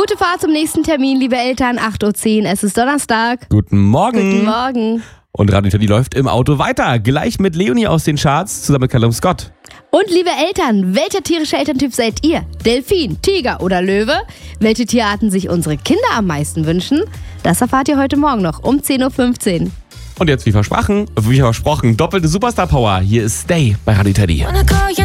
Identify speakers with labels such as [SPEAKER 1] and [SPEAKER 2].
[SPEAKER 1] Gute Fahrt zum nächsten Termin, liebe Eltern. 8:10 Uhr, es ist Donnerstag.
[SPEAKER 2] Guten Morgen.
[SPEAKER 1] Guten Morgen.
[SPEAKER 2] Und Radio Teddy läuft im Auto weiter. Gleich mit Leonie aus den Charts, zusammen mit Callum Scott.
[SPEAKER 1] Und liebe Eltern, welcher tierische Elterntyp seid ihr? Delfin, Tiger oder Löwe? Welche Tierarten sich unsere Kinder am meisten wünschen? Das erfahrt ihr heute Morgen noch um 10:15 Uhr.
[SPEAKER 2] Und jetzt, wie versprochen, doppelte Superstar-Power. Hier ist Stay bei Radio Teddy.